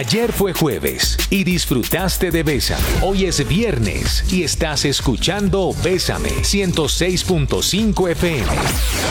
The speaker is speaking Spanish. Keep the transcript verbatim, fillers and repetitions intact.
Ayer fue jueves y disfrutaste de Bésame. Hoy es viernes y estás escuchando Bésame ciento seis punto cinco F M.